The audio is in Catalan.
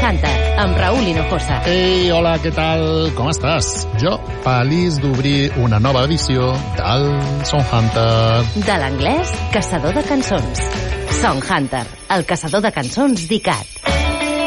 Hunter, amb Raúl Hinojosa. Ei, hola, què tal? Com estàs? Jo, feliç d'obrir una nova edició del Song Hunter. De l'anglès, caçador de cançons. Song Hunter, el caçador de cançons d'ICAT.